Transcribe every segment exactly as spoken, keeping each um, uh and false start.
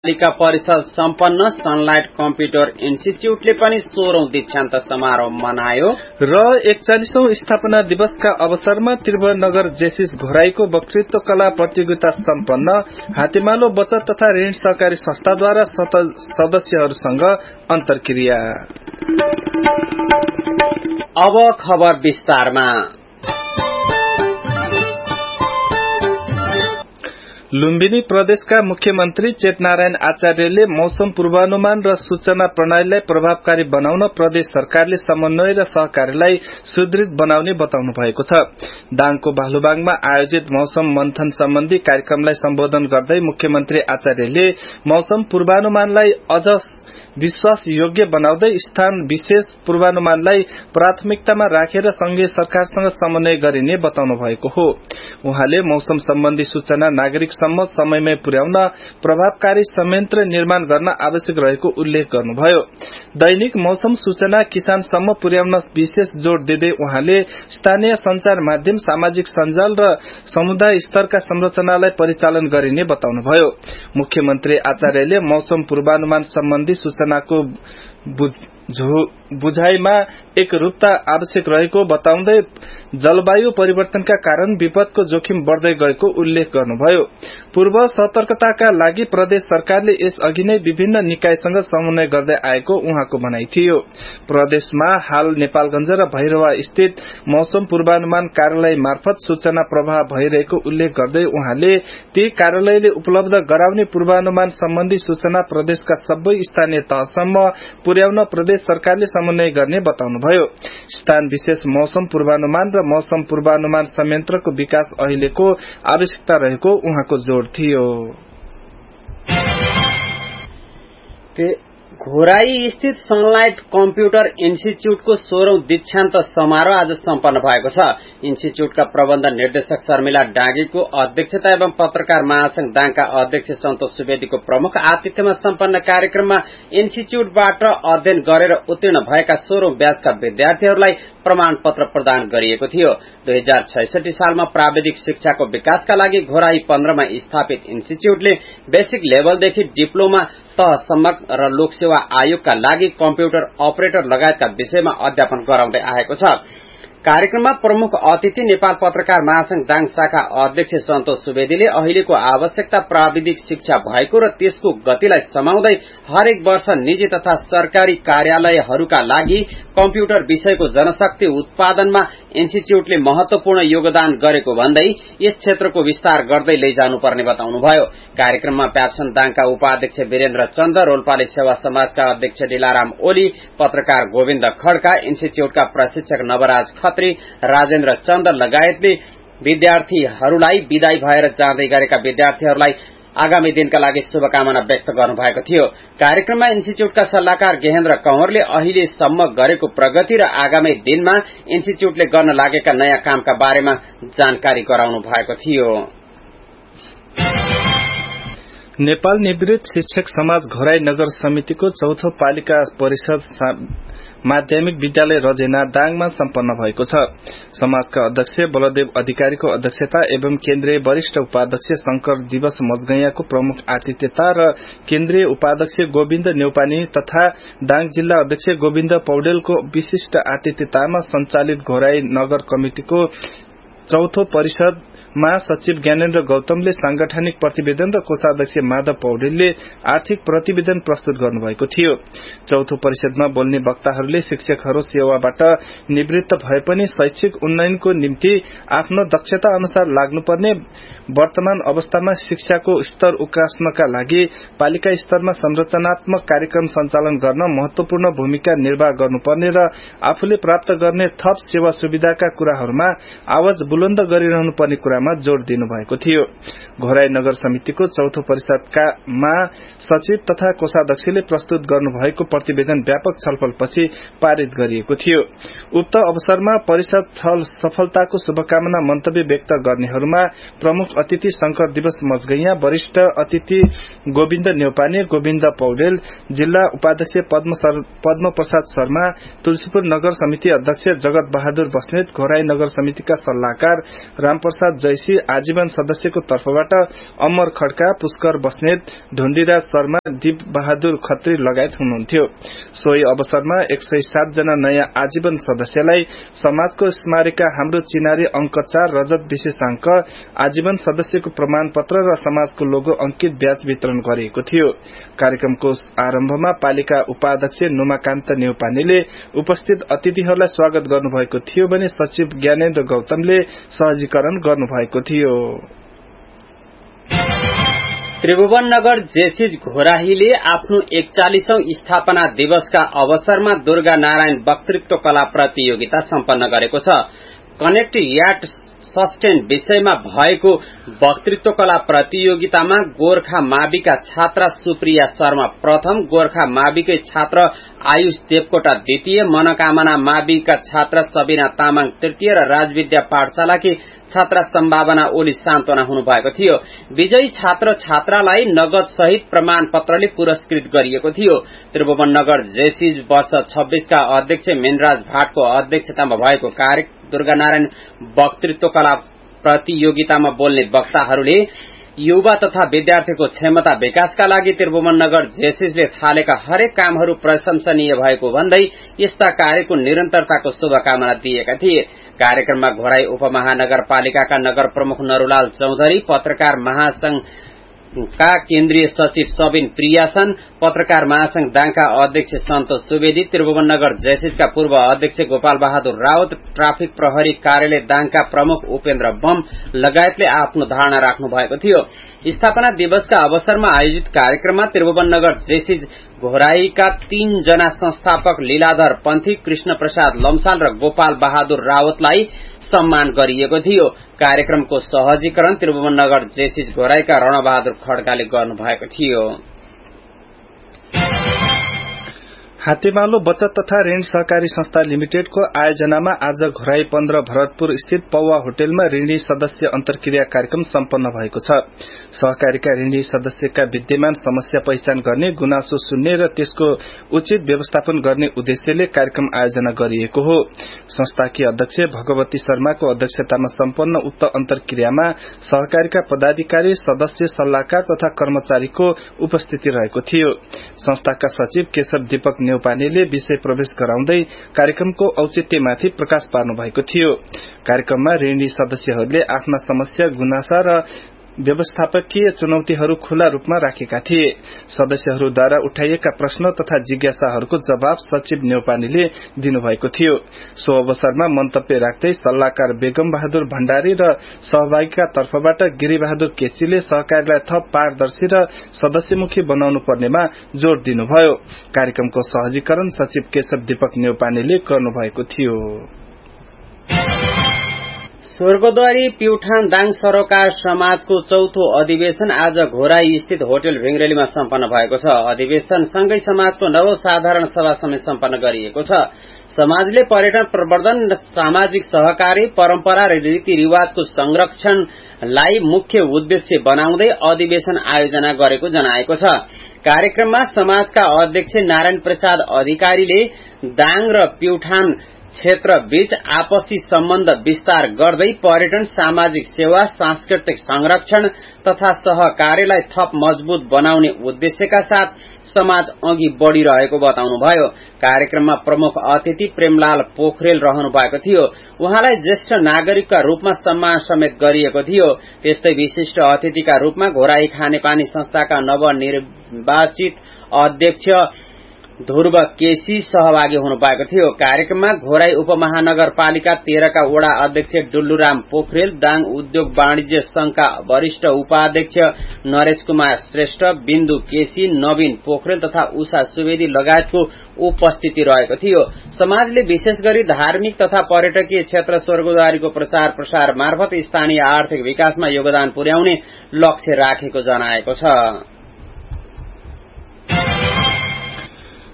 पालिका परिषद सम्पन्न सनलाइट कम्प्युटर इन्स्टिच्युटले पनि सोह्रौं दीक्षान्त समारोह मनायो र एकचालीसौं स्थापना दिवसका अवसरमा त्रिभुवननगर जेसिस घोराईको वक्तृत्व कला प्रतियोगिता सम्पन्न। हातेमालो बचत तथा ऋण सहकारी संस्थाद्वारा सदस्यहरूसँग अन्तर्क्रिया। अब खबर विस्तारमा। लुम्बिनी प्रदेशका मुख्यमन्त्री चेतनारायण आचार्यले मौसम पूर्वानुमान र सूचना प्रणालीलाई प्रभावकारी बनाउन प्रदेश सरकारले समन्वय र सहकारीलाई सुदृढ बनाउने बताउनु भएको छ। दाङको भालुबाङमा आयोजित मौसम मन्थन सम्बन्धी कार्यक्रमलाई सम्बोधन गर्दै मुख्यमन्त्री आचार्यले मौसम पूर्वानुमानलाई अझ विश्वास योग्य बनाउँदै स्थान विशेष पूर्वानुमानलाई प्राथमिकतामा राखेर संघीय सरकारसँग समन्वय गरिने बताउनु भएको हो। उहाँले मौसम सम्बन्धी सूचना नागरिकसम्म समयमै पुर्याउन प्रभावकारी संयन्त्र निर्माण गर्न आवश्यक रहेको उल्लेख गर्नुभयो। दैनिक मौसम सूचना किसानसम्म पुर्याउन विशेष जोड़ दिँदै उहाँले स्थानीय संचार माध्यम, सामाजिक सञ्जाल र समुदाय स्तरका संरचनालाई परिचालन गरिने बताउनुभयो। मुख्यमन्त्री आचार्यले मौसम पूर्वानुमान सम्बन्धी सूचनाको बुझाइमा एकरूपता आवश्यक रहेको बताउँदै जलवायु परिवर्तनका कारण विपदको जोखिम बढ्दै गएको उल्लेख गर्नुभयो। पूर्व सतर्कताका लागि प्रदेश सरकारले यस अघि नै विभिन्न निकायसँग समन्वय गर्दै आएको उहाँको भनाइ थियो। प्रदेशमा हाल नेपालगञ्ज र भैरवा स्थित मौसम पूर्वानुमान कार्यालय मार्फत सूचना प्रवाह भइरहेको उल्लेख गर्दै उहाँले ती कार्यालयले उपलब्ध गराउने पूर्वानुमान सम्बन्धी सूचना प्रदेशका सबै स्थानीय तहसम्म पुर्याउन प्रदेश सरकारले समन्वय गर्ने बताउनुभयो। स्थान विशेष मौसम पूर्वानुमान र मौसम पूर्वानुमान संयन्त्रको विकास अहिलेको आवश्यकता रहेको उहाँको जोड़ थियो। घोराई स्थित सनलाइट कम्प्युटर इन्स्टिच्युटको सोह्रौं दीक्षान्त समारोह आज सम्पन्न भएको छ। इन्स्टिच्युटका प्रबन्ध निर्देशक शर्मिला डाँगीको अध्यक्षता एवं पत्रकार महासंघ दाङका अध्यक्ष सन्तोष सुवेदीको प्रमुख आतिथ्यमा सम्पन्न कार्यक्रममा इन्स्टिच्युटबाट अध्ययन गरेर उत्तीर्ण भएका सोह्रौं ब्याचका विद्यार्थीहरूलाई प्रमाण पत्र प्रदान गरिएको थियो। दुई हजार छैसठी सालमा प्राविधिक शिक्षाको विकासका लागि घोराई पन्ध्रमा स्थापित इन्स्टिच्युटले बेसिक लेभलदेखि डिप्लोमा तहसम्म र लोकसेवा आयोगका लागि कम्प्युटर अपरेटर लगायतका विषयमा अध्यापन गराउँदै आएको छ। कार्यक्रममा प्रमुख अतिथि नेपाल पत्रकार महासंघ दाङ शाखा अध्यक्ष सन्तोष सुवेदीले अहिलेको आवश्यकता प्राविधिक शिक्षा भएको र त्यसको गतिलाई समाउँदै हरेक वर्ष निजी तथा सरकारी कार्यालयहरूका लागि कम्प्युटर विषयको जनशक्ति उत्पादनमा इन्स्टिच्युटले महत्वपूर्ण योगदान गरेको भन्दै यस क्षेत्रको विस्तार गर्दै लैजानुपर्ने बताउनुभयो। कार्यक्रममा प्याप्सन दाङका उपाध्यक्ष वीरेन्द्र चन्द, रोल्पाले सेवा समाजका अध्यक्ष डिलाराम ओली, पत्रकार गोविन्द खड्का, इन्स्टिच्युटका प्रशिक्षक नवराज खत्री, राजेन्द्र चन्द लगायतले विद्यार्थीहरूलाई विदाई भएर जाँदै गरेका विद्यार्थीहरूलाई आगामी दिनका लागि शुभकामना व्यक्त गर्नुभएको थियो। कार्यक्रममा इन्स्टिच्युटका सल्लाहकार गेहेन्द्र कंवरले अहिलेसम्म गरेको प्रगति र आगामी दिनमा इन्स्टिच्युटले गर्न लागेका नयाँ कामका बारेमा जानकारी गराउनु भएको थियो। नेपाल निवृत्त शिक्षक समाज घोराई नगर समितिको चौथो पालिका परिषद माध्यमिक विद्यालय रजेना दाङमा सम्पन्न भएको छ। समाजका अध्यक्ष बलदेव अधिकारीको अध्यक्षता एवं केन्द्रीय वरिष्ठ उपाध्यक्ष शंकर दिवस मजगैयाको प्रमुख आतिथ्यता र केन्द्रीय उपाध्यक्ष गोविन्द न्यौपानी तथा दाङ जिल्ला अध्यक्ष गोविन्द पौडेलको विशिष्ट आतिथ्यतामा सञ्चालित घोराई नगर कमिटिको चौथो परिषद महासचिव ज्ञानेन्द्र गौतमले सांगठनिक प्रतिवेदन र कोषाध्यक्ष माधव पौडेलले आर्थिक प्रतिवेदन प्रस्तुत गर्नुभएको थियो। चौथो परिषदमा बोल्ने वक्ताहरूले शिक्षकहरू सेवाबाट निवृत्त भए पनि शैक्षिक उन्नयनको निम्ति आफ्नो दक्षता अनुसार लाग्नुपर्ने वर्तमान अवस्थामा शिक्षाको स्तर उकास्नका लागि पालिका स्तरमा संरचनात्मक कार्यक्रम सञ्चालन गर्न महत्वपूर्ण भूमिका निर्वाह गर्नुपर्ने र आफूले प्राप्त गर्ने थप सेवा सुविधाका कुराहरूमा आवाज बुलन्द गरिरहनु पर्ने कुरामा जोड़ दिनुभएको थियो। घोराई नगर समितिको चौथो परिषदका मा सचिव तथा कोषाध्यक्षले प्रस्तुत गर्नुभएको प्रतिवेदन व्यापक छलफलपछि पारित गरिएको थियो। उक्त अवसरमा परिषद छल सफलताको शुभकामना मन्तव्य व्यक्त गर्नेहरूमा प्रमुख अतिथि शंकर दिवस मजगैया, वरिष्ठ अतिथि गोविन्द न्यौपाने, गोविन्द पौडेल, जिल्ला उपाध्यक्ष पद्म प्रसाद शर्मा, तुलसीपुर नगर समिति अध्यक्ष जगत बहादुर बस्नेत, घोराई नगर समितिका सल्लाहकार रामप्रसाद हितैषी आजीवन सदस्यको तर्फबाट अमर खड्का, पुष्कर बस्नेत, ढुण्डीराज शर्मा, दीप बहादुर खत्री लगायत हुनुहुन्थ्यो। सोही अवसरमा एक सय सात जना नयाँ आजीवन सदस्यलाई समाजको स्मारिका हाम्रो चिनारी अंक चार रजत विशेषांक, आजीवन सदस्यको प्रमाण पत्र र समाजको लोगो अंकित ब्याज वितरण गरिएको थियो। कार्यक्रमको आरम्भमा पालिका उपाध्यक्ष नुमाकान्त नेउपानेले उपस्थित अतिथिहरूलाई स्वागत गर्नुभएको थियो भने सचिव ज्ञानेन्द्र गौतमले सहजीकरण गर्नुभएको थियो। त्रिभुवन नगर जेसीज घोराहीले आफ्नो एकचालीसौं स्थापना दिवसका अवसरमा दुर्गा नारायण वक्तृत्व कला प्रतियोगिता सम्पन्न गरेको छ। कनेक्ट याट सस्टेन विषयमा भएको वक्तृत्व कला प्रतियोगितामा गोर्खा माविका छात्रा सुप्रिया शर्मा प्रथम, गोर्खा माविकै छात्र आयुष देवकोटा द्वितीय, मनोकामना माविका छात्रा सबिना तामाङ तृतीय र राजविद्या पाठशालाकी छात्रा सम्भावना ओली सान्तवना हुनुभएको थियो। विजयी छात्र छात्रालाई नगद सहित प्रमाण पत्रले पुरस्कृत गरिएको थियो। त्रिभुवन नगर जेसीज वर्ष छब्बीस का अध्यक्ष मेनराज भाटको अध्यक्षतामा भएको कार्य दुर्गा नारायण वक्तृत्व कला प्रतियोगितामा बोल्ने वक्ताहरूले युवा तथा विद्यार्थीको क्षमता विकासका लागि त्रिभुवन नगर जेसीजले थालेका हरेक कामहरू प्रशंसनीय भएको भन्दै यस्ता कार्यको निरन्तरताको शुभकामना दिएका थिए। कार्यक्रममा घोराई उपमहानगरपालिकाका नगर प्रमुख नरूलाल चौधरी, पत्रकार महासंघ का केन्द्रीय सचिव सबिन प्रियासन, पत्रकार महासंघ दाङका अध्यक्ष सन्तोष सुवेदी, त्रिभुवन नगर जेसीजका पूर्व अध्यक्ष गोपाल बहादुर राउत, ट्राफिक प्रहरी कार्यालय दाङका प्रमुख उपेन्द्र बम लगायतले आफ्नो धारणा राख्नु भएको थियो। स्थापना दिवसका अवसरमा आयोजित कार्यक्रममा त्रिभुवन नगर जेसीज घोराईका तीन जना संस्थापक लीलाधर पन्थी, कृष्ण प्रसाद लम्साल र गोपाल बहादुर रावतलाई सम्मान गरिएको थियो। कार्यक्रमको सहजीकरण त्रिभुवन नगर जेसीज घोराईका रणबहादुर खड्काले गर्नुभएको थियो। हातेमालो बचत तथा ऋण सहकारी संस्था लिमिटेडको आयोजनामा आज घोराई पन्ध्र भरतपुर स्थित पौवा होटेलमा ऋणी सदस्य अन्तर्क्रिया कार्यक्रम सम्पन्न भएको छ। सहकारीका ऋणी सदस्यका विद्यमान समस्या पहिचान गर्ने, गुनासो सुन्ने र त्यसको उचित व्यवस्थापन गर्ने उद्देश्यले कार्यक्रम आयोजना गरिएको हो। संस्थाकी अध्यक्ष भगवती शर्माको अध्यक्षतामा सम्पन्न उक्त अन्तर्क्रियामा सहकारीका पदाधिकारी, सदस्य, सल्लाहकार तथा कर्मचारीको उपस्थिति रहेको थियो। संस्थाका सचिव केशव दीपक नेउपानेले विषय प्रवेश गराउँदै कार्यक्रमको औचित्यमाथि प्रकाश पार्नु भएको थियो। कार्यक्रममा ऋणी सदस्यहरूले आफ्ना समस्या, गुनासा र व्यवस्थापकीय चुनौतीहरू खुला रूपमा राखेका थिए। सदस्यहरूद्वारा उठाइएका प्रश्न तथा जिज्ञासाहरूको जवाब सचिव नेउपानेले दिनुभएको थियो। सो अवसरमा मन्तव्य राख्दै सल्लाहकार बेगम बहादुर भण्डारी र सहभागीका तर्फबाट गिरिबहादुर केसीले सहकारीलाई थप पारदर्शी र सदस्यमुखी बनाउनु पर्नेमा जोड़ दिनुभयो। कार्यक्रमको सहजीकरण सचिव केशव दीपक नेउपानेले गर्नुभएको थियो। स्वर्गद्वारी प्युठान दाङ सरोकार समाजको चौथो अधिवेशन आज घोराई स्थित होटल भिंग्रेलीमा सम्पन्न भएको छ। अधिवेशन सँगै समाजको नवौं साधारण सभा समेत सम्पन्न गरिएको छ। समाजले पर्यटन प्रवर्धन, सामाजिक सहकारी, परम्परा र रीतिरिवाजको संरक्षणलाई मुख्य उद्देश्य बनाउँदै अधिवेशन आयोजना गरेको जनाएको छ। कार्यक्रममा समाजका अध्यक्ष नारायण प्रसाद अधिकारीले दाङ र प्युठान क्षेत्र बीच आपसी सम्बन्ध विस्तार गर्दै पर्यटन, सामाजिक सेवा, सांस्कृतिक संरक्षण तथा सहकार्यलाई थप मजबूत बनाउने उद्देश्यका साथ समाज अघि बढ़िरहेको बताउनुभयो। कार्यक्रममा प्रमुख अतिथि प्रेमलाल पोखरेल रहनु भएको थियो। उहाँलाई ज्येष्ठ नागरिकका रूपमा सम्मान समेत गरिएको थियो। त्यस्तै विशिष्ट अतिथिका रूपमा घोराई खानेपानी संस्थाका नवनिर्वाचित अध्यक्ष ध्रुव केसी सहभागी हुनु भएको थियो। कार्यक्रममा घोराई उपमहानगरपालिका तेह्रका वडा अध्यक्ष डुल्लुराम पोखरेल, दाङ उद्योग वाणिज्य संघका वरिष्ठ उपाध्यक्ष नरेश कुमार श्रेष्ठ, बिन्दु केसी, नवीन पोखरेल तथा उषा सुवेदी लगायतको उपस्थिति रहेको थियो। समाजले विशेष गरी धार्मिक तथा पर्यटकीय क्षेत्र स्वर्गद्वारीको प्रचार प्रसार मार्फत स्थानीय आर्थिक विकासमा योगदान पुर्याउने लक्ष्य राखेको जनाएको छ।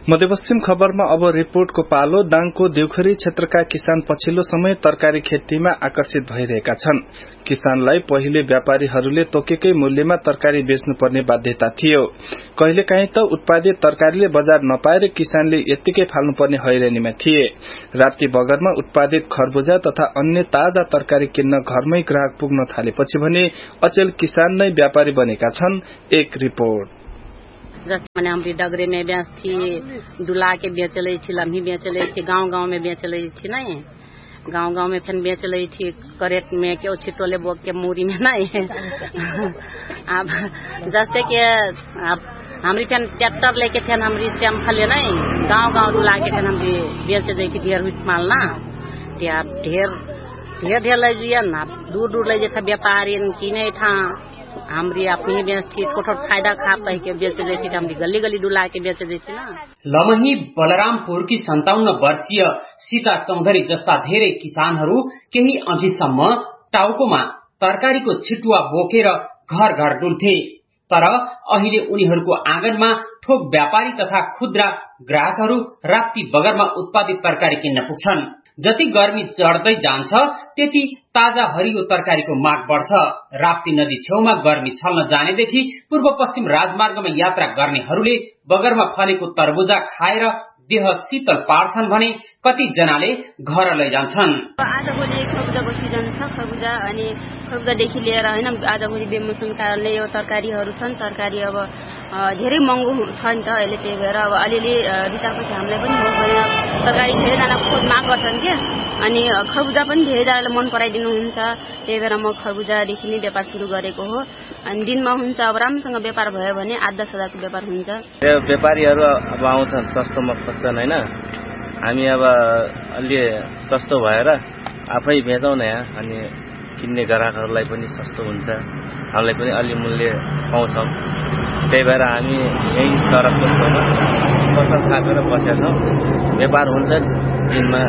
मध्यपश्चिम खबरमा अब रिपोर्टको पालो। दाङको देउखरी क्षेत्रका किसान पछिल्लो समय तरकारी खेतीमा आकर्षित भइरहेका छन्। किसानलाई पहिले व्यापारीहरूले तोकेकै मूल्यमा तरकारी बेच्नुपर्ने बाध्यता थियो। कहिलेकाहीँ त उत्पादित तरकारीले बजार नपाएर किसानले यत्तिकै फाल्नुपर्ने हैरानीमा थिए। राप्ती बगरमा उत्पादित खरबुजा तथा अन्य ताजा तरकारी किन्न घरमै ग्राहक पुग्न थालेपछि भने अचेल किसान नै व्यापारी बनेका छन्। एक रिपोर्ट। जैसे मैंने हमारी डगरे में बेच थी, डुला के बेच रही थी, लम्ही बेच रही थी, गांव गांव में बेच रही थी नहीं, गांव गांव में फिर बेच रही थी करेट में के छिटोले बोक के मूरी में नहीं। अब जैसे कि अब हमारी फिर ट्रैक्टर लेके फिर हमारी चैम्फल नहीं गांव गांव डुला के फिर हमारी बेच रही थी ढेर माल ना, ढेर ढेर ढेर ले जाइए ना, दूर दूर ले जाता व्यापारी किने था हमारी अपनी बेची थोड़ा फायदा खा पाई के बेच देती हमारी गली गली डुला के बेच देती ना। लमही बलरामपुर की सन्ताउन्न वर्षीय सीता चौधरी जस्ता धेरै किसानहरू केही अघिसम्म टाउकोमा तरकारीको छिटुवा बोकेर घर घर डुल्थे, तर अहिले उनीहरूको आँगनमा थोक व्यापारी तथा खुद्रा ग्राहकहरू राप्ती बगरमा उत्पादित तरकारी किन्न पुग्छन्। जति गर्मी चढ्दै जान्छ त्यति ताजा हरियो तरकारीको माग बढ्छ। राप्ती नदी छेउमा गर्मी छल्न जानेदेखि पूर्व पश्चिम राजमार्गमा यात्रा गर्नेहरूले बगरमा फलेको तरबुजा खाएर देह शीतल पार्छन् भने कति जनाले घर लैजान्छन्। आजभोलि खरबुजाको सिजन छ, खरबुजा अनि खरबुजादेखि लिएर होइन आजभोलि बेमौसम कारणले यो तरकारीहरू छन्। तरकारी अब धेरै महँगो छ नि त अहिले, त्यही भएर अब अलिअलि बिचारपछि हामीलाई पनि हो भने तरकारी धेरैजना खोज माग गर्छन् कि, अनि खरबुजा पनि धेरैजनाले मन पराइदिनुहुन्छ, त्यही भएर म खरबुजादेखि नै व्यापार सुरु गरेको हो। अनि दिनमा हुन्छ अब राम्रोसँग व्यापार भयो भने आठ दस हजारको व्यापार हुन्छ। व्यापारीहरू अब आउँछन् सस्तोमा खोज्छन् होइन, हामी अब अलि सस्तो भएर आफै बेचौँ न यहाँ, अनि किन्ने ग्राहकहरूलाई पनि सस्तो हुन्छ, हामीलाई पनि अलि मूल्य पाउँछौँ। त्यही भएर हामी यही सडकको छेउमा पसल थापेर बसेका छौँ। व्यापार हुन्छ दिनमा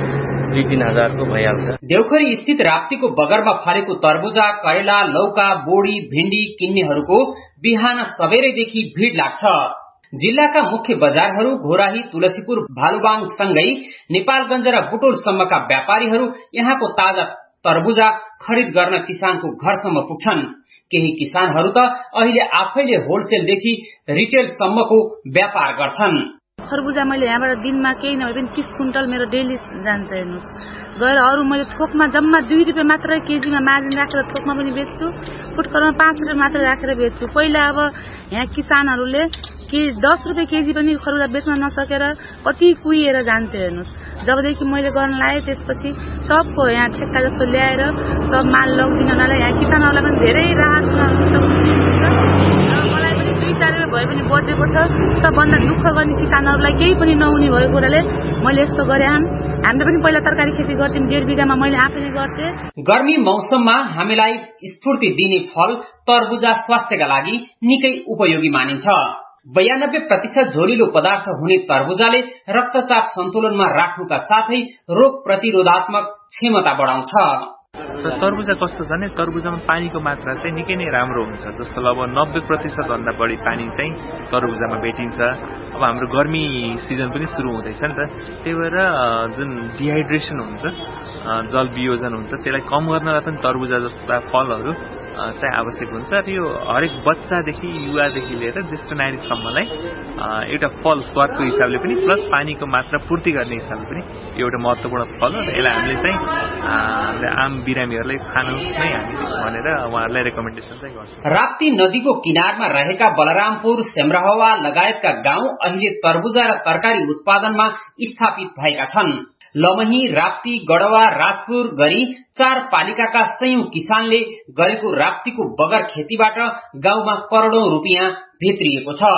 दुई तीन हजारको भइहाल्छ। देउखरी स्थित राप्तीको बगरमा फलेको तरबुजा, करेला, लौका, बोडी, भिण्डी किन्नेहरूको बिहान सबेरैदेखि भीड़ लाग्छ। जिल्लाका मुख्य बजारहरू घोराही, तुलसीपुर, भालुबाङ सँगै नेपालगञ्ज र बुटोलसम्मका व्यापारीहरू यहाँको ताजा तरबुजा खरिद गर्न किसानको घरसम्म पुग्छन्। केही किसानहरू त अहिले आफैले होलसेलदेखि रिटेलसम्मको व्यापार गर्छन्। खरबुजा मैले यहाँबाट दिनमा केही नभए पनि तीस कुन्टल मेरो डेली जान्छ हेर्नुहोस्। गएर अरू मैले थोकमा जम्मा दुई रुपियाँ मात्र केजीमा मार्जिन राखेर थोकमा पनि बेच्छु, फुटकरमा पाँच रुपियाँ मात्र राखेर बेच्छु। पहिला अब यहाँ किसानहरूले के दस रुपियाँ केजी पनि खरबुजा बेच्न नसकेर कति कुहिएर जान्थ्यो हेर्नुहोस्। जबदेखि मैले गर्न लागेँ त्यसपछि सबको यहाँ ठेक्का जस्तो ल्याएर सब माल लगिदिनलाई यहाँ किसानहरूलाई पनि धेरै राहत मलाई पनि दुई चार रुपियाँ भए पनि बचेको छ। सबभन्दा दुःख गर्ने किसानहरूलाई केही पनि नहुने भएको कुराले मैले यस्तो गरेँ। हामीले पनि पहिला तरकारी खेती गर्थ्यौँ, डेढ बिघामा मैले आफैले गर्थेँ। गर्मी मौसममा हामीलाई स्फूर्ति दिने फल तरबुजा स्वास्थ्यका लागि निकै उपयोगी मानिन्छ। बयानब्बे प्रतिशत झोलिलो पदार्थ हुने तरबुजाले रक्तचाप सन्तुलनमा राख्नुका साथै रोग प्रतिरोधात्मक क्षमता बढाउँछ। तरबुजा कस्तो छ भने तरबुजामा पानीको मात्रा चाहिँ निकै नै राम्रो हुन्छ। जस्तो अब नब्बे प्रतिशत भन्दा बढी पानी चाहिँ तरबुजामा भेटिन्छ। अब हाम्रो गर्मी सिजन पनि सुरु हुँदैछ नि त, त्यही भएर जुन डिहाइड्रेसन हुन्छ, जल वियोजन हुन्छ, त्यसलाई कम गर्नलाई पनि तरबुजा जस्ता फलहरू चाहिँ आवश्यक हुन्छ। र यो हरेक बच्चादेखि युवादेखि लिएर ज्येष्ठ नागरिकसम्मलाई एउटा फल स्वादको हिसाबले पनि प्लस पानीको मात्रा पूर्ति गर्ने हिसाबले पनि एउटा महत्त्वपूर्ण फल हो। र यसलाई हामीले चाहिँ आम बिरामीहरूलाई खानुहोस् नै हामी भनेर उहाँहरूलाई रेकमेन्डेसन चाहिँ गर्छौँ। राप्ती नदीको किनारमा रहेका बलरामपुर, सेमराहवा लगायतका गाउँ अहिले तरबुजा र तरकारी उत्पादनमा स्थापित भएका छन्। लमही, राप्ती, गडवा, राजपुर गरी चार पालिकाका सयौं किसानले गरेको राप्तीको बगर खेतीबाट गाउँमा करोडौं रुपियाँ भित्रिएको छ।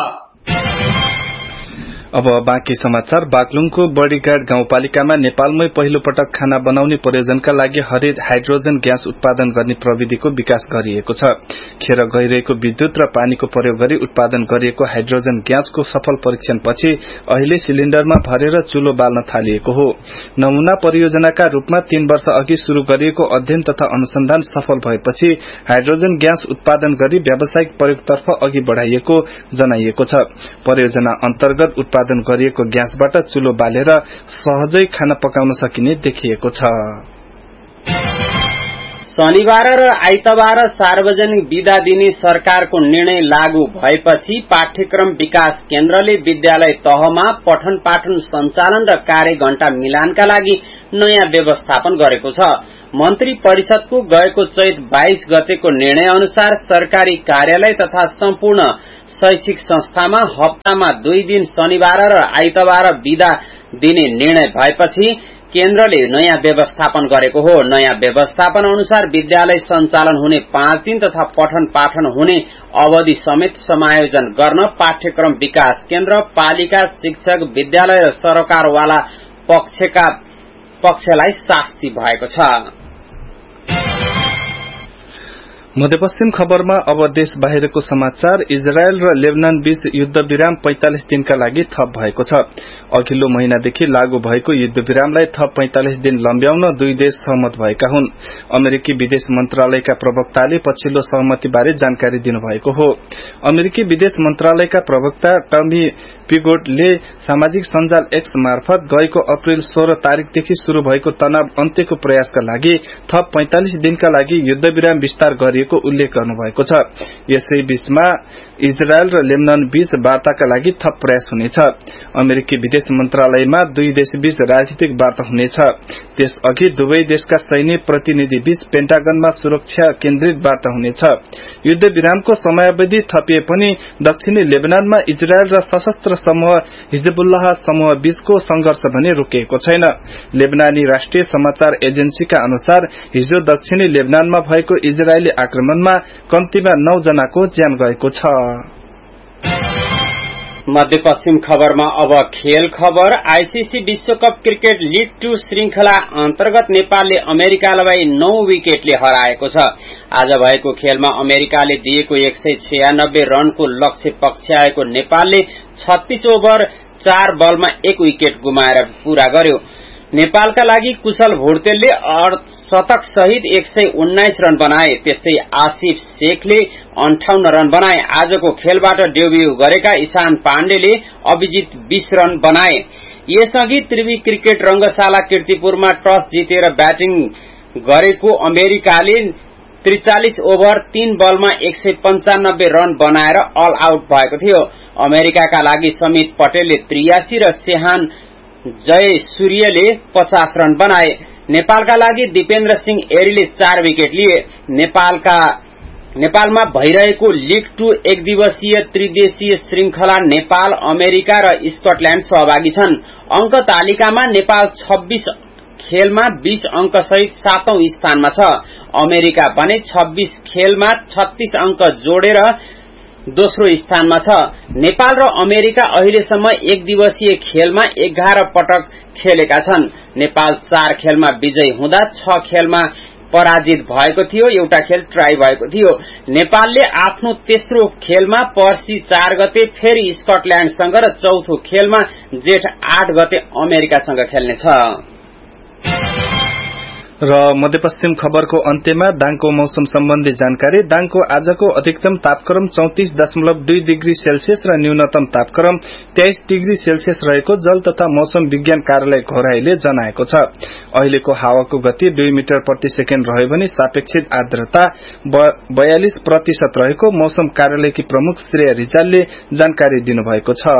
अब बाँकी समाचार। बागलुङको बडीघाट गाउँपालिकामा नेपालमै पहिलो पटक खाना बनाउने प्रयोजनका लागि हरित हाइड्रोजन ग्यास उत्पादन गर्ने प्रविधिको विकास गरिएको छ। खेर गइरहेको विद्युत र पानीको प्रयोग गरी उत्पादन गरिएको हाइड्रोजन ग्यासको सफल परीक्षणपछि अहिले सिलिण्डरमा भरेर चुलो बाल्न थालिएको हो। नमूना परियोजनाका रूपमा तीन वर्ष अघि शुरू गरिएको अध्ययन तथा अनुसन्धान सफल भएपछि हाइड्रोजन ग्यास उत्पादन गरी व्यावसायिक प्रयोगतर्फ अघि बढ़ाइएको जनाइएको छ। परियोजना अन्तर्गत उत्पादन उत्पादन गरिएको ग्यासबाट चुलो बालेर सहजै खाना पकाउन सकिने देखिएको छ। शनिबार र आइतबार सार्वजनिक बिदा दिने सरकारको निर्णय लागू भएपछि पाठ्यक्रम विकास केन्द्रले विद्यालय तहमा पठन पाठन सञ्चालन र कार्य घण्टा मिलानका लागि नयाँ व्यवस्थापन गरेको छ। मन्त्री परिषदको गएको चैत बाइस गतेको निर्णय अनुसार सरकारी कार्यालय तथा सम्पूर्ण शैक्षिक संस्थामा हप्तामा दुई दिन शनिबार र आइतबार बिदा दिने निर्णय भएपछि केन्द्रले नयाँ व्यवस्थापन गरेको हो। नयाँ व्यवस्थापन अनुसार विद्यालय सञ्चालन हुने पाँच दिन तथा पठन पाठन हुने अवधि समेत समायोजन गर्न पाठ्यक्रम विकास केन्द्र, पालिका, शिक्षक, विद्यालय र सरकारवाला पक्षका पक्षलाई शास्ति भएको छ। मध्यपश्चिम खबरमा अब देश बाहिरको समाचार। इजरायल र लेबनान बीच युद्ध विराम पैंतालिस दिनका लागि थप भएको छ। अघिल्लो महिनादेखि लागू भएको युद्ध विरामलाई थप पैंतालिस दिन लम्ब्याउन दुई देश सहमत भएका हुन्। अमेरिकी विदेश मन्त्रालयका प्रवक्ताले पछिल्लो सहमतिबारे जानकारी दिनुभएको हो। अमेरिकी विदेश मन्त्रालयका प्रवक्ता टमी पिगोटले सामाजिक सञ्जाल एक्स मार्फत गएको अप्रेल सोह्र तारिकदेखि शुरू भएको तनाव अन्त्यको प्रयासका लागि थप पैंतालिस दिनका लागि युद्ध विराम विस्तार गरिएको उल्लेख गर्नुभएको छ। यसै बीचमा इजरायल र लेबनान बीच वार्ताका लागि थप प्रयास हुनेछ। अमेरिकी विदेश मन्त्रालयमा दुई देशबीच राजनीतिक वार्ता हुनेछ। त्यसअघि दुवै देशका सैन्य प्रतिनिधि बीच पेन्टागनमा सुरक्षा केन्द्रित वार्ता हुनेछ। युद्ध विरामको समयावधि थपिए पनि दक्षिणी लेबनानमा इजरायल र सशस्त्र समूह हिजबुल्लाह समूह बीचको संघर्ष भने रोकिएको छैन। लेबनानी राष्ट्रिय समाचार एजेन्सीका अनुसार हिजो दक्षिणी लेबनानमा भएको इजरायली आक्रमणमा कम्तीमा नौ जनाको ज्यान गएको छ। मध्यपश्चिम खबरमा अब खेल खबर। आईसीसी विश्वकप क्रिकेट लीग टू श्रृंखला अन्तर्गत नेपालले अमेरिकालाई नौ विकेटले हराएको छ। आज भएको खेलमा अमेरिकाले दिएको एक सय छयानब्बे रनको लक्ष्य पक्षाएको नेपालले छत्तीस ओभर चार बलमा एक विकेट गुमाएर पूरा गर्यो। नेपालका लागि कुशल भोर्तेलले शतक सहित एक सय उन्नाइस रन बनाए। त्यस्तै आसिफ शेखले अन्ठाउन्न रन बनाए। आजको खेलबाट डेब्यू गरेका ईशान पाण्डेले अभिजित बीस रन बनाए। यसअघि त्रिवी क्रिकेट रंगशाला कीर्तिपुरमा टस जितेर ब्याटिङ गरेको अमेरिकाले त्रिचालिस ओभर तीन बलमा एक सय पञ्चानब्बे रन बनाएर अल आउट भएको थियो। अमेरिकाका लागि समित पटेलले त्रियासी र सेहान जय सूर्यले पचास रन बनाए। नेपालका लागि दिपेन्द्र सिंह एरीले चार विकेट लिए। नेपालका नेपालमा भइरहेको लीग टू एक दिवसीय त्रिदेशीय श्रृंखला नेपाल, अमेरिका र स्कटल्याण्ड सहभागी छन्। अंक तालिकामा नेपाल छब्बीस खेलमा बीस अंक सहित सातौं स्थानमा छ। अमेरिका भने छब्बीस खेलमा छत्तीस अंक जोडेर दोस्रो स्थानमा छ। नेपाल र अमेरिका अहिलेसम्म एक दिवसीय खेलमा एघार पटक खेलेका छन्। नेपाल चार खेलमा विजयी हुँदा छ खेलमा पराजित भएको थियो, एउटा खेल ट्राई भएको थियो। नेपालले आफ्नो तेस्रो खेलमा पर्सि चार गते फेरि स्कटल्याण्डसँग र चौथो खेलमा जेठ आठ गते अमेरिकासँग खेल्नेछ। र मध्यपश्चिम खबरको अन्त्यमा दाङको मौसम सम्बन्धी जानकारी। दाङको आजको अधिकतम तापक्रम चौतिस दशमलव दुई डिग्री सेल्सियस र न्यूनतम तापक्रम तेइस डिग्री सेल्सियस रहेको जल तथा मौसम विज्ञान कार्यालय घोराईले जनाएको छ। अहिलेको हावाको गति दुई मिटर प्रति सेकेन्ड रह्यो भने सापेक्षिक आर्द्रता बयालिस प्रतिशत रहेको मौसम कार्यालयकी प्रमुख श्रेय रिजालले जानकारी दिनुभएको छ।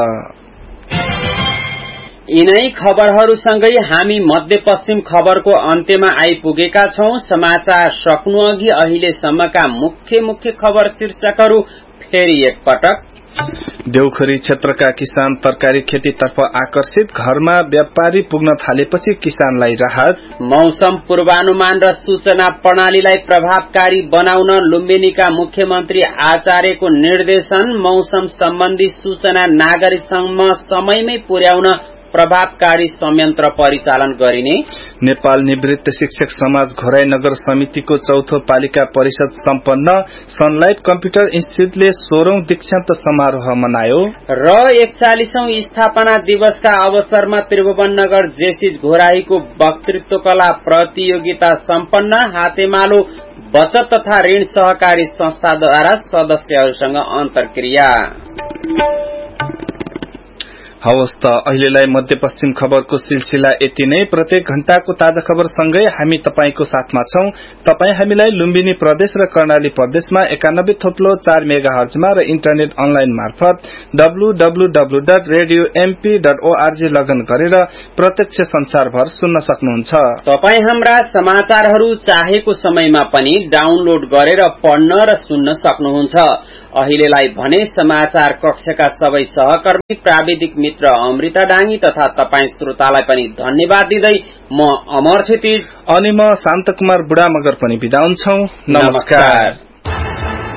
यिनै खबरहरूसँगै हामी मध्यपश्चिम खबरको अन्त्यमा आइपुगेका छौं। समाचार सक्नु अघि अहिलेसम्मका मुख्य मुख्य खबर शीर्षकहरू फेरि एकपटक। देउखरी क्षेत्रका किसान तरकारी खेतीतर्फ आकर्षित, घरमा व्यापारी पुग्न थालेपछि किसानलाई राहत। मौसम पूर्वानुमान र सूचना प्रणालीलाई प्रभावकारी बनाउन लुम्बिनीका मुख्यमन्त्री आचार्यको निर्देशन। मौसम सम्बन्धी सूचना नागरिकसम्म समयमै पुर्याउन प्रभावकारी संयन्त्र परिचालन गरिने। नेपाल निवृत्त शिक्षक समाज घोराई नगर समितिको चौथो पालिका परिषद सम्पन्न। सनलाइट कम्प्युटर इन्स्टिच्युटले सोह्रौं दीक्षान्त समारोह मनायो। र एकचालिसौं स्थापना दिवसका अवसरमा त्रिभुवन नगर जेसिज घोराईको वक्तृत्व कला प्रतियोगिता सम्पन्न। हातेमालो बचत तथा ऋण सहकारी संस्थाद्वारा सदस्यहरूसँग अन्तर्क्रिया। हवस् त अहिलेलाई मध्यपश्चिम खबरको सिलसिला यति नै। प्रत्येक घण्टाको ताजा खबर सँगै हामी तपाईको साथमा छौं। तपाई हामीलाई लुम्बिनी प्रदेश र कर्णाली प्रदेशमा एकानब्बे थोप्लो चार मेगा हर्जमा र इन्टरनेट अनलाइन मार्फत W W W dot radio MP dot ORG लगन गरेर प्रत्यक्ष संसारभर सुन्न सक्नुहुन्छ। तपाई हाम्रा समाचारहरू चाहेको समयमा पनि डाउनलोड गरेर पढ्न र सुन्न सक्नुहुन्छ। अहिलेलाई भने समाचार कक्षका सबै सहकर्मी, प्राविधिक मित्र अमृता डांगी तथा तपाई श्रोतालाई पनि धन्यवाद दिँदै म अमर क्षितिज अनि म शान्त कुमार बुढा मगर पनि बिदा हुन्छौं। नमस्कार।